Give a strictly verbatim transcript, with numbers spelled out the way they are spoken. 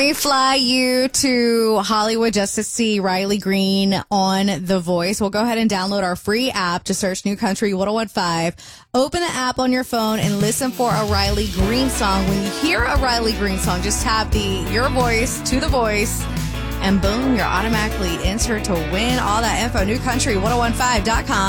We fly you to Hollywood just to see Riley Green on The Voice. We'll go ahead and download our free app. Just search New Country ten fifteen. Open the app on your phone and listen for a Riley Green song. When you hear a Riley Green song, just tap the your voice to The Voice, and boom, you're automatically entered to win all that info. New Country ten fifteen dot com.